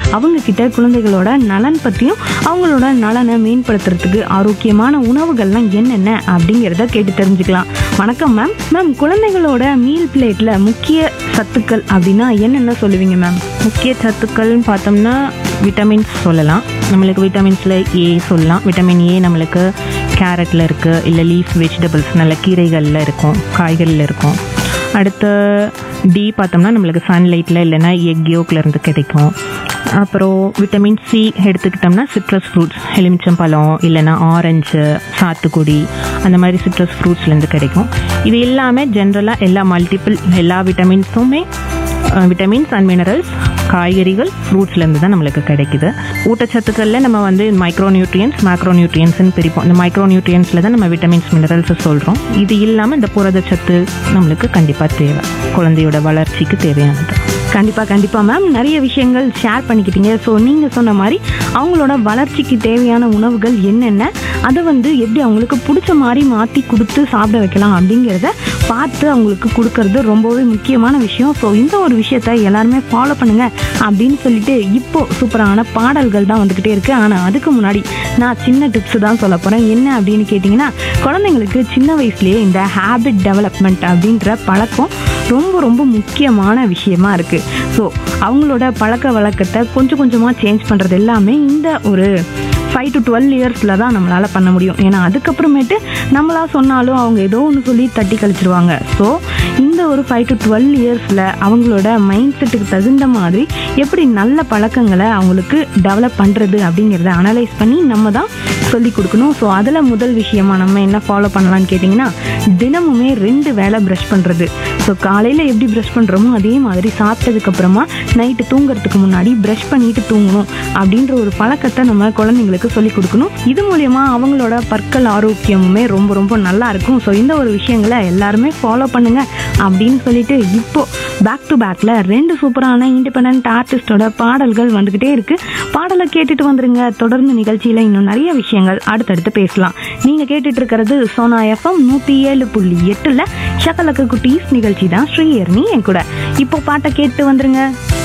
அவங்க கிட்ட குழந்தைகளோட நலன் பற்றியும் அவங்களோட நலனை மேம்படுத்துறதுக்கு ஆரோக்கியமான உணவுகள்லாம் என்னென்ன அப்படிங்கிறத கேட்டு தெரிஞ்சுக்கலாம். வணக்கம் மேம். மேம், குழந்தைகளோட மீல் பிளேட்ல முக்கிய சத்துக்கள் அப்படின்னா என்னென்ன சொல்லுவீங்க மேம்? முக்கிய சத்துக்கள்னு பார்த்தோம்னா விட்டமின்ஸ் சொல்லலாம். நம்மளுக்கு விட்டமின்ஸில் ஏ சொல்லலாம். விட்டமின் ஏ நம்மளுக்கு கேரட்டில் இருக்குது, இல்லை லீஃப் வெஜிடபிள்ஸ் நல்ல கீரைகளில் இருக்கும், காய்கறியில் இருக்கும். அடுத்து டி பார்த்தோம்னா நம்மளுக்கு சன்லைட்டில் இல்லைன்னா எக் யோக்லேருந்து கிடைக்கும். அப்புறம் விட்டமின் சி எடுத்துக்கிட்டோம்னா சிட்ரஸ் ஃப்ரூட்ஸ், எலுமிச்சம்பழம் இல்லைன்னா ஆரஞ்சு, சாத்துக்குடி, அந்த மாதிரி சிட்ரஸ் ஃப்ரூட்ஸ்லேருந்து கிடைக்கும். இது எல்லாமே ஜென்ரலாக எல்லா விட்டமின்ஸுமே விட்டமின்ஸ் அண்ட் மினரல்ஸ் காய்கறிகள் ஃப்ரூட்ஸ்லேருந்து தான் நம்மளுக்கு கிடைக்குது. ஊட்டச்சத்துக்களில் நம்ம வந்து மைக்ரோநியூட்ரியன்ஸ் மேக்ரோநியூட்ரியன்ஸ்னு பிரிப்போம். இந்த மைக்ரோநியூட்ரியன்ஸில் தான் நம்ம விட்டமின்ஸ் மினரல்ஸ் சொல்கிறோம். இது இல்லாமல் இந்த புரதச்சத்து நம்மளுக்கு கண்டிப்பாக தேவை, குழந்தையோட வளர்ச்சிக்கு தேவையானது. கண்டிப்பாக மேம், நிறைய விஷயங்கள் ஷேர் பண்ணிக்கிட்டீங்க. ஸோ நீங்கள் சொன்ன மாதிரி அவங்களோட வளர்ச்சிக்கு தேவையான உணவுகள் என்னென்ன, அதை வந்து எப்படி அவங்களுக்கு பிடிச்ச மாதிரி மாற்றி கொடுத்து சாப்பிட வைக்கலாம் அப்படிங்கிறத பார்த்து அவங்களுக்கு கொடுக்கறது ரொம்பவே முக்கியமான விஷயம். ஸோ இந்த ஒரு விஷயத்த எல்லாருமே ஃபாலோ பண்ணுங்க அப்படின்னு சொல்லிட்டு இப்போ சூப்பரான பாடல்கள் தான் வந்துக்கிட்டே இருக்கு. ஆனால் அதுக்கு முன்னாடி நான் சின்ன டிப்ஸ் தான் சொல்ல போகிறேன். என்ன அப்படின்னு கேட்டிங்கன்னா, குழந்தைங்களுக்கு சின்ன வயசுலேயே இந்த ஹேபிட் டெவலப்மெண்ட் அப்படின்ற பழக்கம் ரொம்ப ரொம்ப முக்கியமான விஷயமா இருக்குது. ஸோ அவங்களோட பழக்க வழக்கத்தை கொஞ்சம் கொஞ்சமாக சேஞ்ச் பண்ணுறது எல்லாமே இந்த ஒரு 5 to 12 இயர்ஸில் தான் நம்மளால் பண்ண முடியும். ஏன்னா அதுக்கப்புறமேட்டு நம்மளா சொன்னாலும் அவங்க ஏதோ ஒன்று சொல்லி தட்டி கழிச்சிருவாங்க. ஸோ இந்த ஒரு 5 to 12 இயர்ஸில் அவங்களோட மைண்ட் செட்டுக்கு தகுந்த மாதிரி எப்படி நல்ல பழக்கங்களை அவங்களுக்கு டெவலப் பண்ணுறது அப்படிங்கிறத அனலைஸ் பண்ணி நம்ம தான் சொல்லி கொடுக்கணும். ஸோ அதில் முதல் விஷயமா நம்ம என்ன ஃபாலோ பண்ணலான்னு கேட்டிங்கன்னா, தினமுமே 2 வேளை ப்ரஷ் பண்ணுறது. ஸோ காலையில் எப்படி ப்ரஷ் பண்ணுறோமோ அதே மாதிரி சாப்பிட்டதுக்கப்புறமா நைட்டு தூங்குறதுக்கு முன்னாடி ப்ரஷ் பண்ணிட்டு தூங்கணும் அப்படின்ற ஒரு பழக்கத்தை நம்ம குழந்தைங்களுக்கு சொல்லிக் கொடுக்கணும். இது மூலமா அவங்களோட பற்கள் ஆரோக்கியமுமே ரொம்ப ரொம்ப நல்லா இருக்கும். ஸோ இந்த ஒரு விஷயங்களை எல்லாருமே ஃபாலோ பண்ணுங்க அப்படின்னு சொல்லிட்டு இப்போ பேக் டு பேக்கில் 2 சூப்பரான இண்டிபெண்டன்ட் ஆர்டிஸ்டோட பாடல்கள் வந்துக்கிட்டே இருக்கு. பாடலை கேட்டுட்டு வந்துருங்க. தொடர்ந்து நிகழ்ச்சியில் இன்னும் நிறைய விஷயங்கள் அடுத்தடுத்து பேசலாம். நீங்கள் கேட்டுட்டு இருக்கிறது சோனா எஃப்எம் 107.8 ஷகலக்கு குட்டீஸ் நிகழ்ச்சி தான். ஸ்ரீஹரணி என் கூட. இப்போ பாட்டை கேட்டு வந்துருங்க.